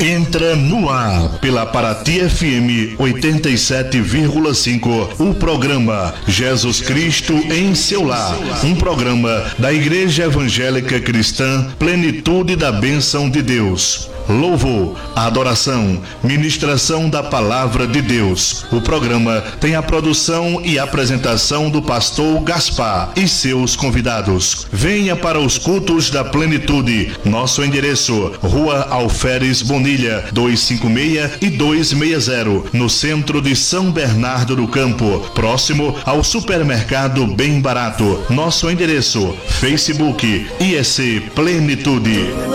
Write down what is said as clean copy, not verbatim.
Entra no ar pela Paraty FM 87,5 o programa Jesus Cristo em seu lar, um programa da Igreja Evangélica Cristã Plenitude da Bênção de Deus. Louvor, adoração, ministração da Palavra de Deus. O programa tem a produção e apresentação do pastor Gaspar e seus convidados. Venha para os cultos da Plenitude. Nosso endereço: Rua Alferes Bonilha, 256 e 260, no centro de São Bernardo do Campo, próximo ao supermercado Bem Barato. Nosso endereço: Facebook IEC Plenitude.